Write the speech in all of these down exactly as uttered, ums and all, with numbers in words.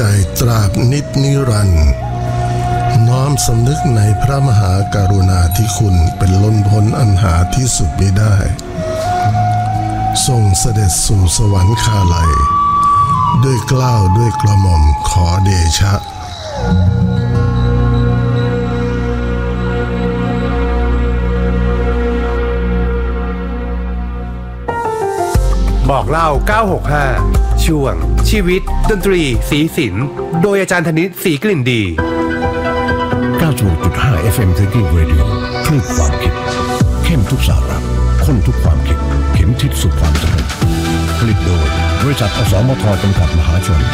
ใจตราบนิจนิรันดร์น้อมสำนึกในพระมหากรุณาธิคุณเป็นล้นพ้นอันหาที่สุดมิได้ทรงเสด็จสู่สวรรคาลัยด้วยเกล้าด้วยกระหม่อมขอเดชะบอกเล่าเก้าหกห้าช่วงชีวิตดนตรีสีสินโดยอาจารย์ธนิตศรีกลิ่นดีเก้าสิบหกจุดห้า เอฟ เอ็ม Thinking Radio คลื่นความคิดเข้มทุกสาระข้นทุกความคิดเข็มทิศสู่ความสำเร็จผลิตโดยบริษัทอสมทจำกัดมหาชน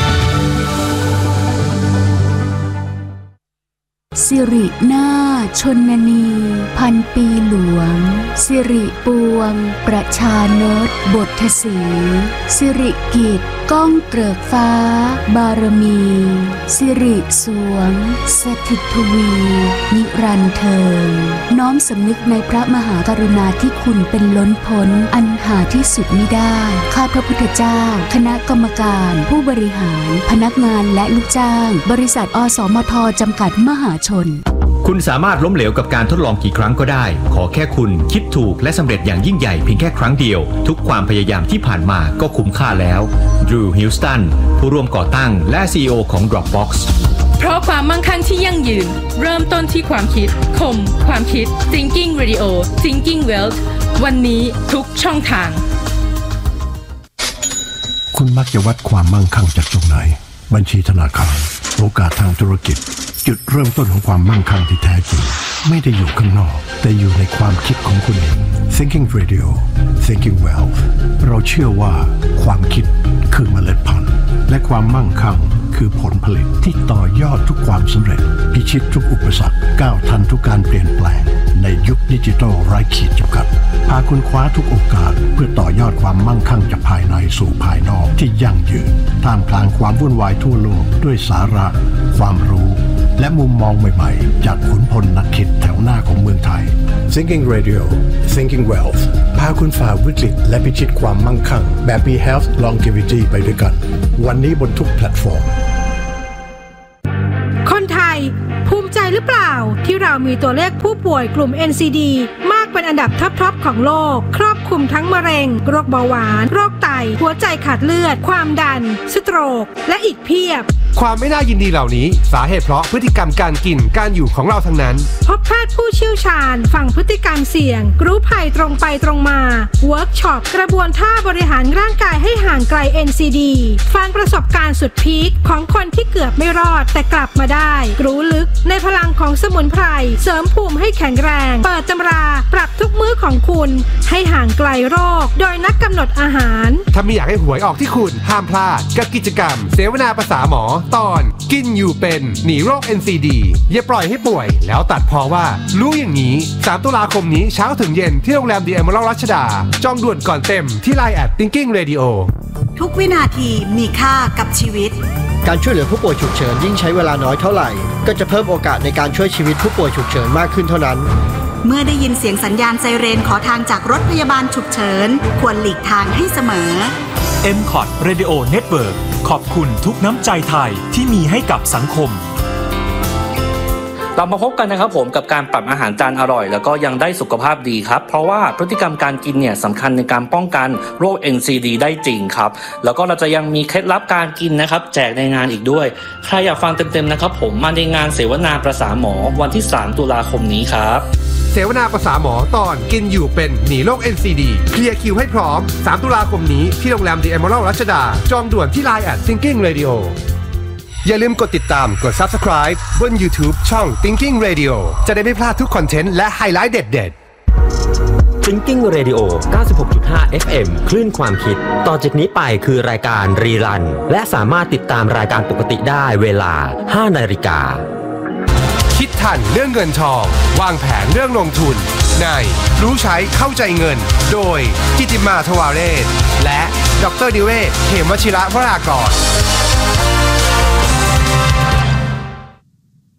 สิรินาถชนนีพันปีหลวงสิริปวงประชานตบทสีสิริกิจก้องเกริกฟ้าบารมีสิริสวงสถิตทวีนิรันดร์เทิงน้อมสำนึกในพระมหากรุณาธิคุณเป็นล้นพ้นอันหาที่สุดมิได้ข้าพระพุทธเจ้าคณะกรรมการผู้บริหารพนักงานและลูกจ้างบริษัทอสมทจำกัดมหาชนคุณสามารถล้มเหลวกับการทดลองกี่ครั้งก็ได้ขอแค่คุณคิดถูกและสำเร็จอย่างยิ่งใหญ่เพียงแค่ครั้งเดียวทุกความพยายามที่ผ่านมาก็คุ้มค่าแล้วดรูว์ฮิลสตันผู้ร่วมก่อตั้งและ ซี อี โอ ของ Dropbox เพราะความมั่งคั่งที่ยั่งยืนเริ่มต้นที่ความคิดคมความคิด Thinking Radio Thinking Wealth วันนี้ทุกช่องทางคุณมักจะวัดความมั่งคั่งจากตรงไหนบัญชีธนาคารโอกาสทางธุรกิจจุดเริ่มต้นของความมั่งคั่งที่แท้จริงไม่ได้อยู่ข้างนอกแต่อยู่ในความคิดของคุณเอง Thinking Radio Thinking Wealth เราเชื่อว่าความคิดคือเมล็ดพันธุ์และความมั่งคั่งคือผลผลิตที่ต่อยอดทุกความสำเร็จพิชิตทุกอุปสรรคก้าวทันทุกการเปลี่ยนแปลงในยุคดิจิทัลไร้ขีดจำกัดพาคุณคว้าทุกโอกาสเพื่อต่อยอดความมั่งคั่งจากภายในสู่ภายนอกที่ยั่งยืนท่ามกลางความวุ่นวายทั่วโลกด้วยสาระความรู้และมุมมองใหม่ๆจากขุนพลนักคิดแถวหน้าของเมืองไทย Thinking Radio Thinking Wealth พาคุณฝ่าวิกฤตและพิชิตความมั่งคั่งแบบมี Health Longevity ไปด้วยกันวันนี้บนทุกแพลตฟอร์มคนไทยภูมิใจหรือเปล่าที่เรามีตัวเลขผู้ป่วยกลุ่ม เอ็น ซี ดี มากเป็นอันดับท็อปๆของโลกครอบคลุมทั้งมะเร็งโรคเบาหวานโรคไตหัวใจขาดเลือดความดันสโตรกและอีกเพียบความไม่น่ายินดีเหล่านี้สาเหตุเพราะพฤติกรรมการกินการอยู่ของเราทั้งนั้นพบแพทย์ผู้เชี่ยวชาญฟังพฤติกรรมเสี่ยงรู้ภัยตรงไปตรงมาเวิร์กช็อปกระบวนท่าบริหารร่างกายให้ห่างไกล เอ็น ซี ดี ฟังประสบการณ์สุดพีคของคนที่เกือบไม่รอดแต่กลับมาได้รู้ลึกในพลังของสมุนไพรเสริมภูมิให้แข็งแรงเปิดตำราปรับทุกมื้อของคุณให้ห่างไกลโรคโดยนักกำหนดอาหารถ้าไม่อยากให้หวยออกที่คุณห้ามพลาดกับกิจกรรมเสวนาภาษาหมอตอนกินอยู่เป็นหนีโรค เอ็น ซี ดี อย่าปล่อยให้ป่วยแล้วตัดพอว่ารู้อย่างนี้สามตุลาคมนี้เช้าถึงเย็นที่โรงแรม The Emerald รัชดาจองด่วนก่อนเต็มที่ ไลน์ แอท Thinking Radio ทุกวินาทีมีค่ากับชีวิตการช่วยเหลือผู้ป่วยฉุกเฉินยิ่งใช้เวลาน้อยเท่าไหร่ก็จะเพิ่มโอกาสในการช่วยชีวิตผู้ป่วยฉุกเฉินมากขึ้นเท่านั้นเมื่อได้ยินเสียงสัญญาณไซเรนขอทางจากรถพยาบาลฉุกเฉินควรหลีกทางให้เสมอเอ็ม คอท Radio Network ขอบคุณทุกน้ำใจไทยที่มีให้กับสังคมเรามาพบกันนะครับผมกับการปรับอาหารจานอร่อยแล้วก็ยังได้สุขภาพดีครับเพราะว่าพฤติกรรมการกินเนี่ยสำคัญในการป้องกันโรค เอ็น ซี ดี ได้จริงครับแล้วก็เราจะยังมีเคล็ดลับการกินนะครับแจกในงานอีกด้วยใครอยากฟังเต็มๆนะครับผมมาในงานเสวนาประสาหมอวันที่สามตุลาคมนี้ครับเสวนาภาษาหมอตอนกินอยู่เป็นหนีโรค เอ็น ซี ดี เคลียร์คิวให้พร้อมสามตุลาคมนี้ที่โรงแรม The Emerald รัชดาจองด่วนที่ ไลน์ แอท Thinking Radio อย่าลืมกดติดตามกด Subscribe บน YouTube ช่อง Thinking Radio จะได้ไม่พลาดทุกคอนเทนต์และไฮไลท์เด็ดๆ Thinking Radio เก้าสิบหกจุดห้า เอฟ เอ็ม คลื่นความคิดต่อจากนี้ไปคือรายการรีรันและสามารถติดตามรายการปกติได้เวลา ห้านาฬิกาคิดทันเรื่องเงินทองวางแผนเรื่องลงทุนในรู้ใช้เข้าใจเงินโดยกิติมาทวาเรศและดร.ดิเรศเหมวชิระวรากร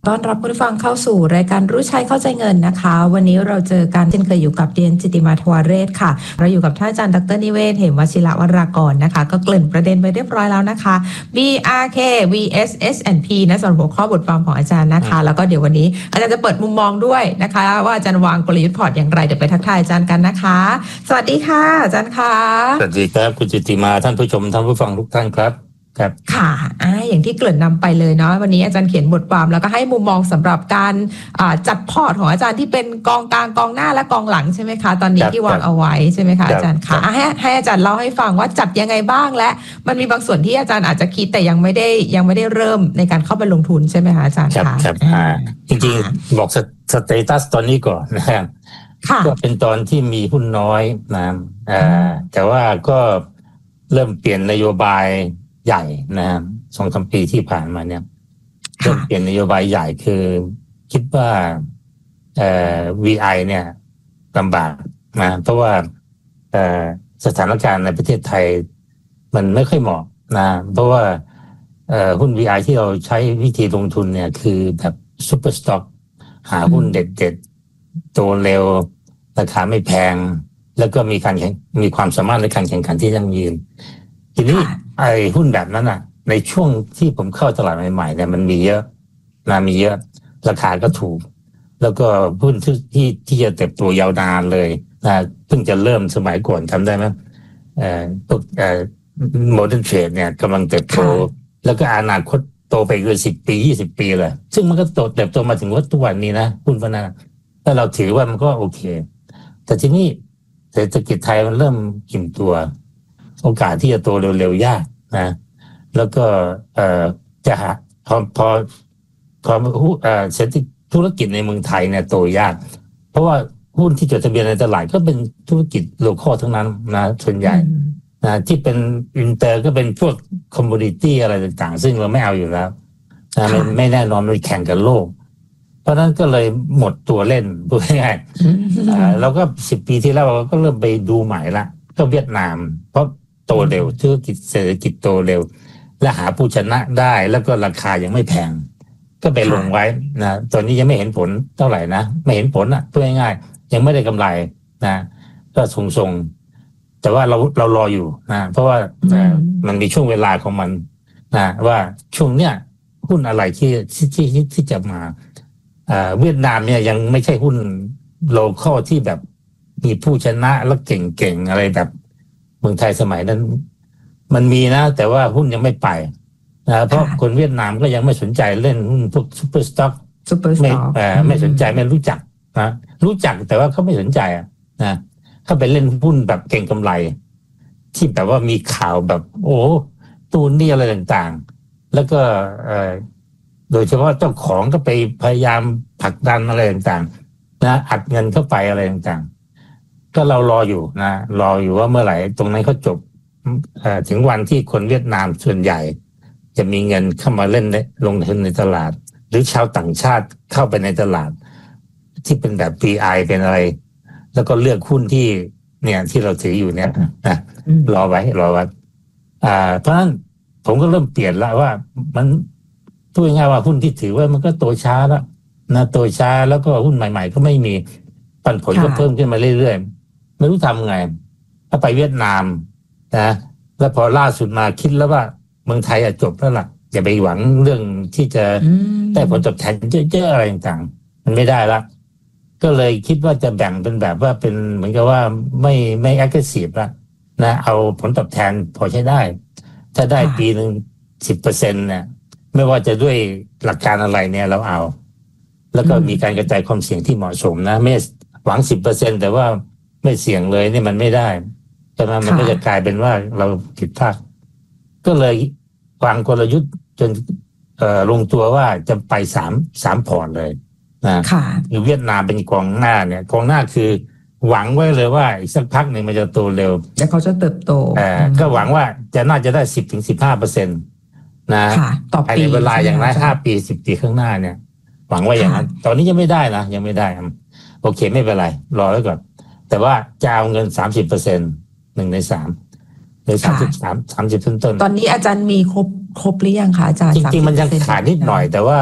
ต้อนรับคุณผู้ฟังเข้าสู่รายการรู้ใช้เข้าใจเงินนะคะวันนี้เราเจอกันเช่นเคยอยู่กับเดียนจิติมาทวาเรศค่ะเราอยู่กับท่านอาจารย์ดรนิเวศน์เหมวชิระวรากรนะคะก็เกริ่นประเด็นไปเรียบร้อยแล้วนะคะ บี อาร์ เค วี เอส เอส แอนด์ พี นะส่วนหัวข้อบทความของอาจารย์นะคะแล้วก็เดี๋ยววันนี้อาจารย์จะเปิดมุมมองด้วยนะคะว่าอาจารย์วางกลยุทธ์พอร์ตอย่างไรเดี๋ยวไปทักทายอาจารย์กันนะคะสวัสดีค่ะอาจารย์ค่ะสวัสดีครับคุณจิติมาท่านผู้ชมท่านผู้ฟังทุกท่านครับครับค่ะอ่าอย่างที่เกริ่นนำไปเลยเนาะวันนี้อาจารย์เขียนบทความแล้วก็ให้มุมมองสำหรับการอ่าจัดพอร์ตของอาจารย์ที่เป็นกองกลางกองหน้าและกองหลังใช่ไหมคะตอนนี้ที่วางเอาไว้ใช่ไหมคะอาจารย์ค่ะให้ให้อาจารย์เล่าให้ฟังว่าจัดยังไงบ้างและมันมีบางส่วนที่อาจารย์อาจจะคิดแต่ยังไม่ได้ยังไม่ได้เริ่มในการเข้าไปลงทุนใช่ไหมคะอาจารย์ครับครับอ่าจริงๆบอกสเตตัสตอนนี้ก่อนนะครับก็เป็นตอนที่มีหุ้นน้อยนะอ่าแต่ว่าก็เริ่มเปลี่ยนนโยบายใหญ่นะครับสองสามปีที่ผ่านมาเนี่ยเริ่มเปลี่ยนนโยบายใหญ่คือคิดว่าเอ่อ วี ไอ เนี่ยลำบากนะเพราะว่าเอ่อสถานการณ์ในประเทศไทยมันไม่ค่อยเหมาะนะเพราะว่าเอ่อหุ้น วี ไอ ที่เราใช้วิธีลงทุนเนี่ยคือแบบซุปเปอร์สต็อกหาหุ้นเด็ดๆโตเร็วราคาไม่แพงแล้วก็มีการมีความสามารถในการแข่งขันที่ยั่งยืนทีนี้ไอ้หุ้นแบบนั้นอ่ะในช่วงที่ผมเข้าตลาดใหม่ๆเนี่ยมันมีเยอะนะมีเยอะราคาก็ถูกแล้วก็หุ้นที่ที่ที่จะเติบโตยาวนานเลยนะเพิ่งจะเริ่มสมัยก่อนทำได้ไหมเอ่อพวกเอ่อโมเดิร์นเทรดเนี่ยกำลังเติบโตแล้วก็อนาคตโตไปเกินสิบปียี่สิบปีเลยซึ่งมันก็โตเติบโตมาถึงว่าทุกวันนี้นะหุ้นพวกนั้นถ้าเราถือว่ามันก็โอเคแต่ทีนี้เศรษฐกิจไทยมันเริ่มอิ่มตัวโอกาสที่จะโตเร็วๆยากนะแล้วก็เอ่อจะหาพอพอพอเอ่อเศรษฐกิจธุรกิจในเมืองไทยเนี่ยโตยากเพราะว่าหุ้นที่จดทะเบียนในตลาดก็เป็นธุรกิจโลคอลทั้งนั้นนะส่วนใหญ่นะที่เป็นอินเตอร์ก็เป็นพวกคอมมูนิตี้อะไรต่างๆซึ่งเราไม่เอาอยู่แล้วนะไม่ไม่แน่นอนมันแข่งกับโลกเพราะนั้นก็เลยหมดตัวเล่นพูดง่ายๆเราก็สิบปีที่แล้วเราก็เริ่มไปดูใหม่ละก็เวียดนามเพราะโตเร็วธุรกิจเศรษฐกิจโตเร็วและหาผู้ชนะได้แล้วก็ราคายังไม่แพงก็ไปลงไว้นะตอนนี้ยังไม่เห็นผลเท่าไหร่นะไม่เห็นผลอ่ะพูดง่ายๆยังไม่ได้กำไรนะก็ทรงๆแต่ว่าเราเรารออยู่นะเพราะว่ามันมีช่วงเวลาของมันนะว่าช่วงเนี้ยหุ้นอะไรที่ที่ที่ที่จะมาเวียดนามเนี่ยยังไม่ใช่หุ้นโลคอลที่แบบมีผู้ชนะแล้วเก่งๆอะไรแบบเมืองไทยสมัยนั้นมันมีนะแต่ว่าหุ้นยังไม่ไปนะเพราะคนเวียดนามก็ยังไม่สนใจเล่นหุ้นพวกซุปเปอร์สต็อกไม่ไม่สนใจไม่รู้จักนะรู้จักแต่ว่าเขาไม่สนใจอ่ะนะเขาไปเล่นหุ้นแบบเก่งกำไรที่แบบว่ามีข่าวแบบโอ้ตูนนี่อะไรต่างๆแล้วก็โดยเฉพาะเจ้าของก็ไปพยายามผลักดันอะไรต่างๆนะอัดเงินเข้าไปอะไรต่างๆก็เรารออยู่นะรออยู่ว่าเมื่อไหร่ตรงนั้นเขาจบถึงวันที่คนเวียดนามส่วนใหญ่จะมีเงินเข้ามาเล่นลงทุนในตลาดหรือชาวต่างชาติเข้าไปในตลาดที่เป็นแบบ พี ไอ เป็นอะไรแล้วก็เลือกหุ้นที่เนี่ยที่เราถืออยู่เนี่ยนะรอไว้รอไว้อ่าเพราะฉะนั้นผมก็เริ่มเปลี่ยนแล้วว่ามันพูดง่ายๆว่าหุ้นที่ถือว่ามันก็โตช้าแล้วนะโตช้าแล้วก็หุ้นใหม่ๆก็ไม่มีปันผลก็เพิ่มขึ้นมาเรื่อยๆไม่รู้ทำไงถ้าไปเวียดนามนะแล้วพอล่าสุดมาคิดแล้วว่าเมืองไทยอะจบแล้วล่ะอย่าไปหวังเรื่องที่จะได้ผลตอบแทนเยอะๆอะไรต่างๆมันไม่ได้ละก็เลยคิดว่าจะแบ่งเป็นแบบว่าเป็นเหมือนกับว่าไม่ไม่ aggressive ละนะเอาผลตอบแทนพอใช้ได้ถ้าได้ปีหนึ่งสิบเปอร์เซ็นต์เนี่ยไม่ว่าจะด้วยหลักการอะไรเนี่ยเราเอาแล้วก็มีการกระจายความเสี่ยงที่เหมาะสมนะไม่หวังสิบเปอร์เซ็นต์แต่ว่าไม่เสี่ยงเลยนี่มันไม่ได้ใช่ไหมมันก็จะกลายเป็นว่าเราผิดพลาดก็เลยวางกลยุทธ์จนเอ่อลงตัวว่าจะไปสามสามพอร์ตเลยนะคือเวียดนามเป็นกองหน้าเนี่ยกองหน้าคือหวังไว้เลยว่าอีกสักพักหนึ่งมันจะโตเร็วแล้วเขาจะเติบโตเอ่อก็หวังว่าจะน่าจะได้สิบถึงสิบห้าเปอร์เซ็นต์นะภายในเวลาอย่างน้อยห้าปีสิบปีข้างหน้าเนี่ยหวังว่าอย่างนั้นตอนนี้ยังไม่ได้นะยังไม่ได้โอเคไม่เป็นไรรอไว้ก่อนแต่ว่าจะเอาเงินสามสิบเปอร์เซ็นต์หนึ่งในสามหรือสามสิบสามสามสิบต้นต้นตอนนี้อาจารย์มีครบครบหรือยังคะอาจารย์จริงๆมันยังขาดนิดหน่อยแต่ว่า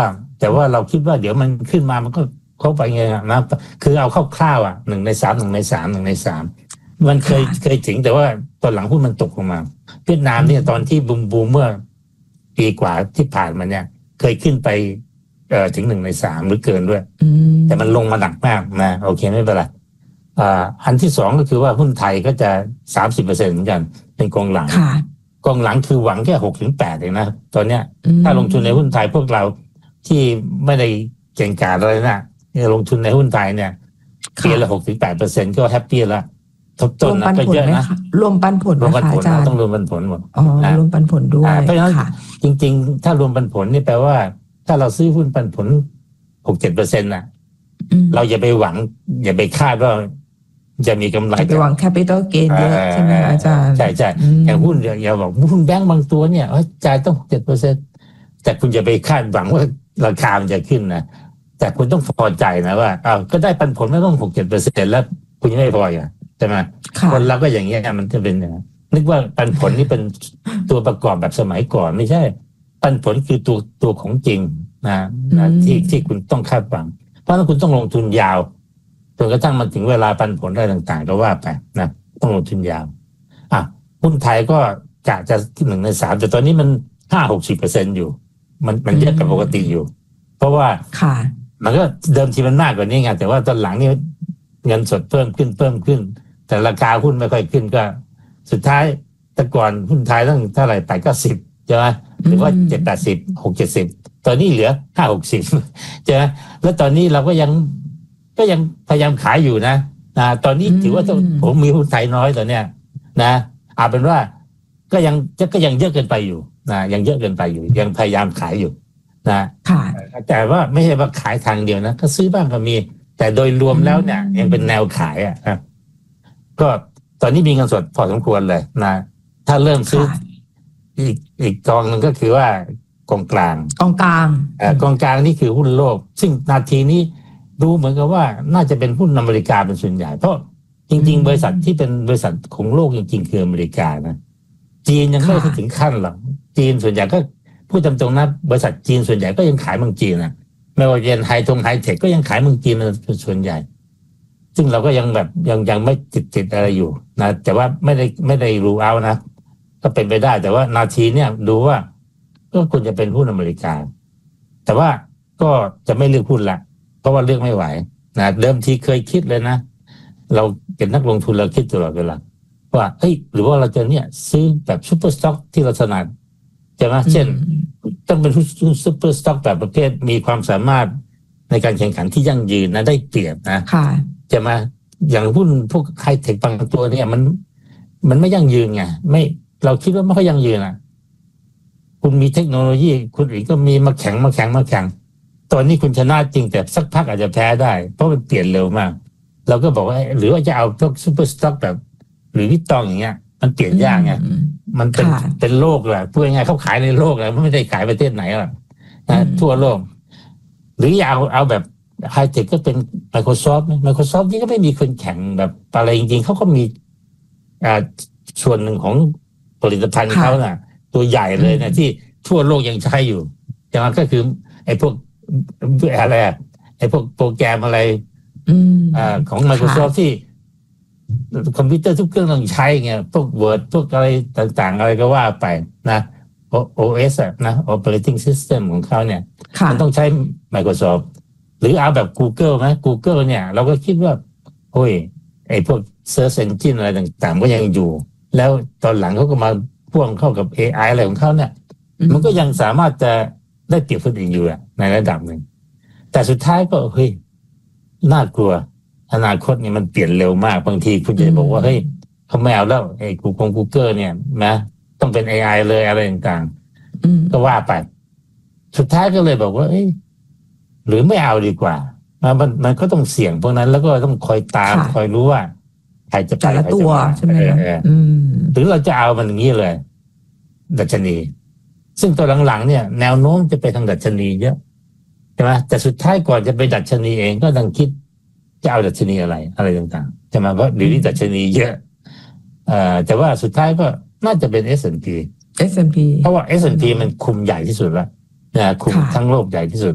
แต่ว่าเราคิดว่าเดี๋ยวมันขึ้นมามันก็เข้าไปไงนะคือเอาคร่าวๆอ่ะหนึ่งในสามหนึ่งในสามหนึ่งในสามมันเคยเคยถึงแต่ว่าตอนหลังหุ้นมันตกลงมาเวียดนามเนี่ยตอนที่บูมบูมเมื่อปีกว่าที่ผ่านมาเนี่ยเคยขึ้นไปเอ่อถึงหนึ่งในสามหรือเกินด้วยแต่มันลงมาหนักมากนะโอเคไม่เป็นไรอ่าอันที่สองก็คือว่าหุ้นไทยก็จะสามสิบเปอร์เซ็นต์เหมือนกันเป็นกองหลังกองหลังคือหวังแค่หกถึงแปดเองนะตอนเนี้ยถ้าลงทุนในหุ้นไทยพวกเราที่ไม่ได้เก่งกาจอะไรนะเนี่ยลงทุนในหุ้นไทยเนี่ยปีละหกถึงแปดเปอร์เซ็นต์ก็แฮปปี้ละทบต้นนะก็เยอะนะรวมปันผลรวมปันผลต้องรวมปันผลหมดอ๋อรวมปันผลด้วยเพราะฉะนั้นจริงๆถ้ารวมปันผลนี่แปลว่าถ้าเราซื้อหุ้นปันผลหกเจ็ดเปอร์เซ็นต์น่ะเราอย่าไปหวังอย่าไปคาดว่าจะมีกำไรไปหวังแคปิตอลเกนเยอะใช่ไหมอาจารย์ใช่ใช่อย่างหุ้นอย่าบอกหุ้นแบงก์บางตัวเนี่ยจ่ายต้องเจ็ดเปอร์เซ็นต์แต่คุณอย่าไปคาดหวังว่าราคามันจะขึ้นนะแต่คุณต้องพอใจนะว่าอ้าวก็ได้ปันผลไม่ต้องหกเจ็ดเปอร์เซ็นต์แล้วคุณยังไม่พออ่ะใช่ไหมคนเราก็อย่างเงี้ยมันจะเป็นอย่างนึกว่าปันผลนี่เป็นตัวประกอบแบบสมัยก่อนไม่ใช่ปันผลคือตัวตัวของจริงนะนะที่ที่คุณต้องคาดหวังเพราะฉะนั้นคุณต้องลงทุนยาวจนกระทั่งมันถึงเวลาปันผลอะไรต่างๆก็ว่าไปนะต้องลงทุนยาวอ่ะหุ้นไทยก็กะจะหนึ่งในสามแต่ตอนนี้มันห้าหกสิบเปอร์เซ็นต์อยู่มันมันเยอะกว่าปกติอยู่เพราะว่ามันก็เดิมทีมันมากกว่านี้ไงแต่ว่าตอนหลังนี่เงินสดเพิ่มขึ้นเพิ่มขึ้นแต่ราคาหุ้นไม่ค่อยขึ้นก็สุดท้ายแต่ก่อนหุ้นไทยตั้งเท่าไหร่แปดก็สิบใช่ไหมหรือว่าเจ็ดแปดสิบหกเจ็ดสิบตอนนี้เหลือห้าหกสิบใช่ไหมแล้วตอนนี้เราก็ยังก็ยังพยายามขายอยู่นะนะตอนนี้ถือว่าผมมีหุ้นไทยน้อยตอนเนี้ยนะเอาเป็นว่าก็ยังก็ยังเยอะเกินไปอยู่นะยังเยอะเกินไปอยู่ยังพยายามขายอยู่นะแต่ว่าไม่ใช่ว่าขายทางเดียวนะก็ซื้อบ้างก็มีแต่โดยรวมแล้วเนี่ยยังเป็นแนวขายอ่ะครับก็ตอนนี้มีเงินสดพอสมควรเลยนะถ้าเริ่มซื้ออีกอีกกองนึงก็คือว่ากองกลางกองกลางอ่ากองกลางนี่คือหุ้นโลกซึ่งนาทีนี้ดูเหมือนกับว่าน่าจะเป็นหุ้นอเมริกาเป็นส่วนใหญ่เพราะจริงๆบริษัทที่เป็นบริษัทของโลกจริงๆคืออเมริกานะจีนยังไม่ถึงขั้นหรอกจีนส่วนใหญ่ก็พูดตรงๆนะบริษัทจีนส่วนใหญ่ก็ยังขายเมืองจีนนะไม่ว่าจะเป็นไฮทงไฮเทคก็ยังขายเมืองจีนเป็นส่วนใหญ่ซึ่งเราก็ยังแบบยังยังไม่ติดติดอะไรอยู่นะแต่ว่าไม่ได้ไม่ได้รู้เอานะก็เป็นไปได้แต่ว่านาทีเนี่ยดูว่าก็ควรจะเป็นหุ้นอเมริกาแต่ว่าก็จะไม่เลือกหุ้นละเพราะว่าเลือกไม่ไหวนะเดิมทีเคยคิดเลยนะเราเป็นนักลงทุนเราคิดตลอดเวลาว่าเฮ้ยหรือว่าเราจะเนี่ยซื้อแบบซุปเปอร์สต็อกที่เราถนัดใช่ไหมเช่นต้องเป็นหุ้นซุปเปอร์สต็อกแบบประเภทมีความสามารถในการแข่งขันที่ยั่งยืนนะได้เปรียบนะใช่ไหมอย่างหุ้นพวกไฮเทคบางตัวเนี่ยมันมันไม่ยั่งยืนไงไม่เราคิดว่าไม่ค่อยยั่งยืนอ่ะคุณมีเทคโนโลยีคุณอีกก็มีมาแข่งมาแข่งมาแข่งตอนนี้คุณชนะจริงแต่สักพักอาจจะแพ้ได้เพราะมันเปลี่ยนเร็วมากเราก็บอกว่าหรือว่าจะเอาพวกซุปเปอร์สต็อกแบบหรือวิตตองอย่างเงี้ยมันเปลี่ยนยากไงมันเป็นเป็นโลกแหละพูดง่ายๆเขาขายในโลกแหละไม่ได้ขายประเทศไหนหรอกนะทั่วโลกหรืออย่าเอาเอาแบบไฮเทคก็เป็น Microsoft Microsoft นี่ก็ไม่มีคนแข่งแบบอะไรจริงๆเขาก็มีอ่าส่วนหนึ่งของผลิตภัณฑ์เขาน่ะตัวใหญ่เลยนะที่ทั่วโลกยังใช้อยู่อย่างนั้นก็คือไอ้พวกอะไรไอ้พวกโปรแกรมอะไรอ่าของ Microsoft ที่คอมพิวเตอร์ทุกเครื่องต้องใช้ไงพวก Word พวกอะไรต่างๆอะไรก็ว่าไปนะ โอ เอส อ่ะนะ Operating System ของเขาเนี่ยมันต้องใช้ Microsoft หรือเอาแบบ Google ไหม Google เนี่ยเราก็คิดว่าโอ้ยไอ้พวก Search Engine อะไรต่างๆก็ยังอยู่แล้วตอนหลังเขาก็มาพ่วงเข้ากับ เอ ไอ อะไรของเขาเนี่ยมันก็ยังสามารถจะได้เปรียบคนอื่นอยู่ในระดับหนึ่งแต่สุดท้ายก็เฮ้ยน่ากลัวอนาคตเนี่ยมันเปลี่ยนเร็วมากบางทีคุณจะบอกว่าเฮ้ยเขาไม่เอาแล้วไอ้ Google Google เนี่ยนะต้องเป็น เอ ไอ เลยอะไรต่างๆก็ว่าไปสุดท้ายก็เลยบอกว่าเอ้ยหรือไม่เอาดีกว่ามันมันก็ต้องเสี่ยงพวกนั้นแล้วก็ต้องคอยตามคอยรู้ว่าใครจะไปใครจะมาใช่ไหมหรือเราจะเอามันอย่างนี้เลยดัชนีซึ่งตัวหลังๆเนี่ยแนวโน้มจะไปทางดัชนีเยอะใช่ไหมแต่สุดท้ายก่อนจะไปดัชนีเองก็ต้องคิดจะเอาดัชนีอะไรอะไรต่างๆใช่ไหมเพราะเดี๋ยวนี้ดัชนีเยอะเอ่อแต่ว่าสุดท้ายก็น่าจะเป็น เอส แอนด์ พีเอส แอนด์ พีเพราะว่า เอส แอนด์ พี มันคุมใหญ่ที่สุดแล้วนะคุมทั้งโลกใหญ่ที่สุด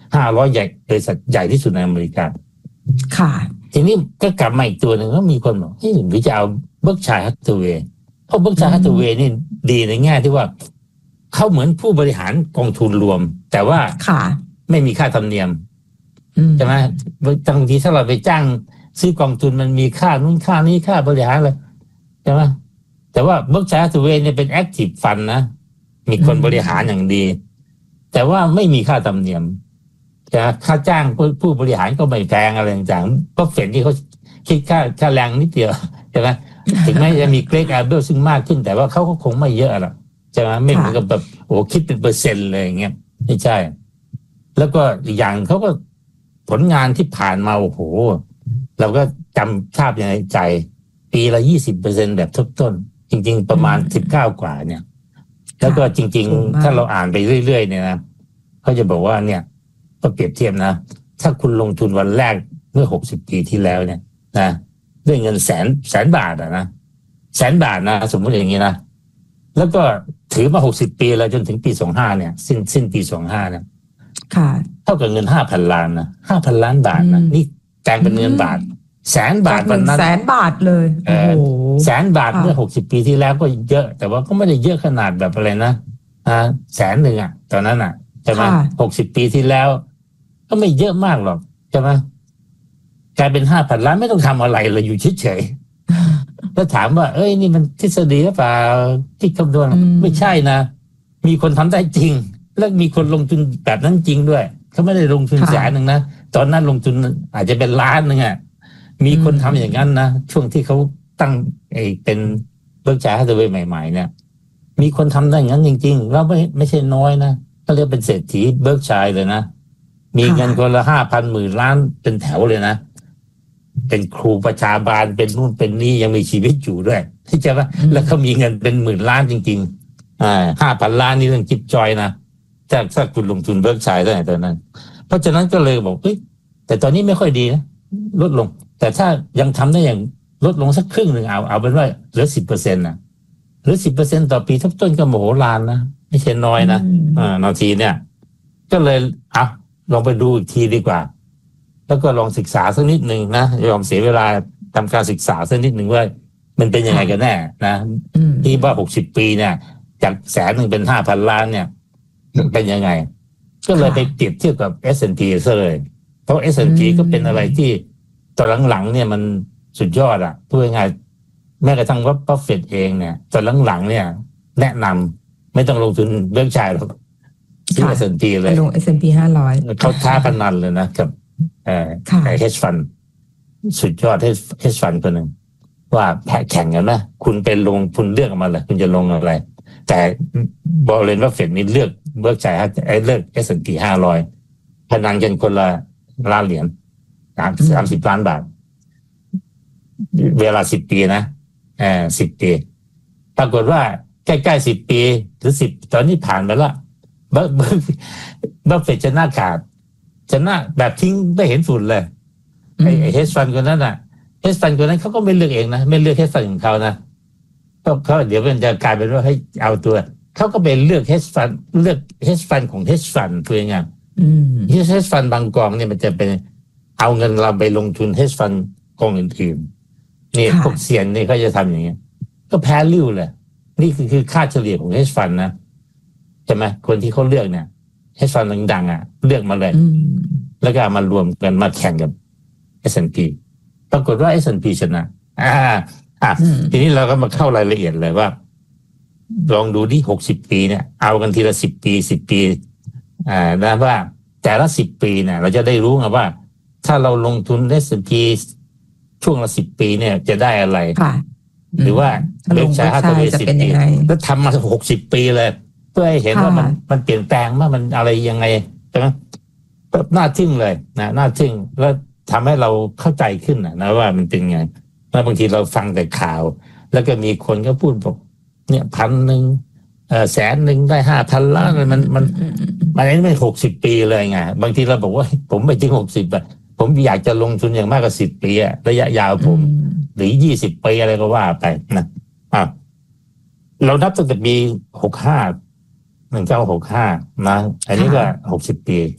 ห้าร้อยใหญ่บริษัทใหญ่ที่สุดในอเมริกาค่ะทีนี้ก็กลับมาอีกตัวหนึ่งก็มีคนบอกเฮ้ยหรือจะเอาเบิร์กชัยฮัตเทเวย์เพราะเบิร์กชัยฮัตเทเวย์นี่ดีในแง่ที่ว่าเขาเหมือนผู้บริหารกองทุนรวมแต่ว่าไม่มีค่าธรรมเนียมใช่ไหมบางทีถ้าเราไปจ้างซื้อกองทุนมันมีค่านู้นค่านี้ค่าบริหารเลยใช่ไหมแต่ว่าเบิร์กชัยฮัตเทเวย์เนี่ยเป็นแอคทีฟฟันนะมีคนบริหารอย่างดีแต่ว่าไม่มีค่าธรรมเนียมจะค่าจ้างผู้บริหารก็ไม่แพงอะไรต่างๆก็เฟดที่เขาคิดค่าค่าแรงนิดเดียวใช่ไหมถึงแม้จะมีเกรกอาร์เบลซึ่งมากขึ้นแต่ว่าเขาก็คงไม่เยอะหรอกใช่ไหมไม่เหมือนกับแบบโอ้คิดเป็นเปอร์เซ็นต์เลยอย่างเงี้ยไม่ใช่แล้วก็อีกอย่างเขาก็ผลงานที่ผ่านมาโอ้โหเราก็จำภาพในใจปีละยี่สิบเปอร์เซ็นต์แบบทบต้นจริงๆประมาณสิบเก้ากว่าเนี่ยแล้วก็จริงๆถ้าเราอ่านไปเรื่อยๆเนี่ยนะเขาจะบอกว่าเนี่ยก็เปรียบเทียบนะถ้าคุณลงทุนวันแรกเมื่อหกสิบปีที่แล้วเนี่ยนะด้วยเงินแสนแสนบาทอะนะแสนบาทนะสมมติอย่างนี้นะแล้วก็ถือมาหกสิบปีแล้วจนถึงปีสองห้าเนี่ยสิ้นสิ้นปีสองห้าเนี่ยค่ะเท่ากับเงินห้าพันล้านนะห้าพันล้านบาทนะนี่แปลงเป็นเงินบาทแสนบาทวันนั้นแสนบาทเลยโอ้โหแสนบาทเมื่อหกสิบปีที่แล้วก็เยอะแต่ว่าก็ไม่ได้เยอะขนาดแบบอะไรนะอ่าแสนหนึ่งอ่ะตอนนั้นอ่ะใช่ไหมหกสิบปีที่แล้วก็ไม่เยอะมากหรอกใช่ไหมกลายเป็นห้าพันล้านไม่ต้องทำอะไรเลยอยู่เฉยๆแล้วถามว่าเอ้ยนี่มันทฤษฎีหรือเปล่าที่คำนวณไม่ใช่นะมีคนทำได้จริงแล้วมีคนลงทุนแบบนั้นจริงด้วยเขาไม่ได้ลงทุนแสนหนึ่งนะตอนนั้นลงทุนอาจจะเป็นล้านหนึ่งอ่ะมีคนทำอย่างนั้นนะช่วงที่เขาตั้งไอ้เป็นเบิร์กชัยฮัตเทเวย์ใหม่ๆเนี่ยมีคนทำได้อย่างนั้นจริงๆแล้วไม่ไม่ใช่น้อยนะก็เรียกเป็นเศรษฐีเบิร์กชัยเลยนะมีเงินคนละห้าพันหมื่นล้านเป็นแถวเลยนะเป็นครูประชาบาลเป็นนู่นเป็นนี่ยังมีชีวิตอยู่ด้วยที่จะว่าแล้วเขามีเงินเป็นหมื่นล้านจริงๆอ่าห้าพันล้านนี่เรื่องจิ๊บจอยนะถ้าถ้าคุณลงทุนเบิร์กชัยได้ตอนนั้นเพราะฉะนั้นก็เลยบอกเฮ้ยแต่ตอนนี้ไม่ค่อยดีนะลดลงแต่ถ้ายังทำได้อย่างลดลงสักครึ่งหนึ่งเอาเอาเป็นว่าเหลือสิบเปอร์เซ็นต์นะหรือสิบเปอร์เซ็นต์ต่อปีทบต้นก็โมโหลานนะไม่ใช่น้อยนะอ่านาทีเนี่ยก็เลยเอาลองไปดูอีกทีดีกว่าแล้วก็ลองศึกษาสักนิดหนึ่งนะยอมเสียเวลาทำการศึกษาสักนิดหนึ่งว่ามันเป็นยังไงกันแน่นะที่ว่าหกสิบปีเนี่ยจากแสนหนึ่งเป็นห้าพันล้านเนี่ยเป็นยังไงก็เลยไปเปรียบเทียบกับ เอส แอนด์ พี ซะเลยเพราะ เอส แอนด์ พี ก็เป็นอะไรที่ตอนหลังๆเนี่ยมันสุดยอดอ่ะพูดง่ายๆแม้กระทั่งว่าบัฟเฟตต์เองเนี่ยตอนหลังๆเนี่ยแนะนำไม่ต้องลงทุนเบิร์กชัยหรอกซื้อ เอส แอนด์ พี เลยลง เอส แอนด์ พี ห้าร้อยเขาท้าพนันเลยนะกับเอ่อไอ้ hedge fund สุดยอด hedge fund คนหนึ่งว่าแพ้แข่งกันนะคุณเป็นลงคุณเลือกออกมาเลยคุณจะลงอะไรแต่บอลเลนบัฟเฟตต์นี่เลือกเบิร์กชัยไอ้เลือก เอส แอนด์ พี ห้าร้อยพนันกันคนละล้านเหรียญสามสิบล้านบาทเวลาสิบปีนะเอ่อสิบปีปรากฏว่าใกล้ๆสิบปีหรือสิบตอนนี้ผ่านไปละบัฟบัฟเฟตต์ชนะขาดชนะแบบทิ้งไม่เห็นฝุ่นเลยไอ้เฮดฟันคนนั้นน่ะเฮดฟันคนนั้นเขาก็ไม่เลือกเองนะไม่เลือกเฮดฟันของเขานะก็เขาเดี๋ยวมันจะกลายเป็นว่าให้เอาตัวเขาก็ไปเลือกเฮดฟันเลือกเฮดฟันของเฮดฟันคือยังไงเฮดฟันบางกองเนี่ยมันจะเป็นเอาเงินเราไปลงทุนเฮดฟันกองอื่นๆนี่พวกเซียนนี่เขาจะทำอย่างเงี้ยก็แพ้ริ้วเลยนี่คือคือค่าเฉลี่ยของเฮดฟันนะใช่ไหมคนที่เขาเลือกเนี่ยเฮดฟันดังๆอ่ะเลือกมาเลยแล้วก็มารวมกันมาแข่งกับ เอส แอนด์ พี ปรากฏว่า เอส แอนด์ พี ชนะอ่าอ่ะทีนี้เราก็มาเข้ารายละเอียดเลยว่าลองดูที่หกสิบปีเนี่ยเอากันทีละสิบปีสิบปีอ่านะว่าแต่ละสิบปีเนี่ยเราจะได้รู้ไงว่าถ้าเราลงทุน เอส แอนด์ พี ช่วงละสิบปีเนี่ยจะได้อะไรหรือว่าเบิร์กชัยฮัตเทเวย์สิบปีแล้วทำมาหกสิบปีเลยเพื่อให้เห็นว่ามันมันเปลี่ยนแปลงว่ามันอะไรยังไงใช่ไหมน่าทึ่งเลยนะน่าทึ่งแล้วทำให้เราเข้าใจขึ้นนะนะว่ามันเป็นไงแล้วบางทีเราฟังแต่ข่าวแล้วก็มีคนก็พูดบอกเนี่ยพันหนึ่งเออแสนหนึ่งได้ห้าพันล้านมันมันมันนี้ไม่หกสิบปีเลยไงบางทีเราบอกว่าผมไม่ถึงหกสิบอะผมอยากจะลงทุนอย่างมากกว่าสิบปีอะระยะยาวผมหรือยี่สิบปีอะไรก็ว่าไปนะอ่ะเรานับตั้งแต่ปีหกห้าหนึ่งเก้าหกห้านะอันนี้ก็หกสิบปี